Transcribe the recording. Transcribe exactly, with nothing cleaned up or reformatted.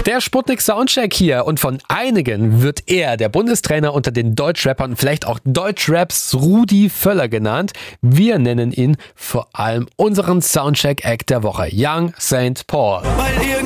Der Sputnik Soundcheck hier und von einigen wird er der Bundestrainer unter den Deutschrappern, vielleicht auch Deutschraps Rudi Völler genannt. Wir nennen ihn vor allem unseren Soundcheck-Act der Woche, Young Saint Paul. Weil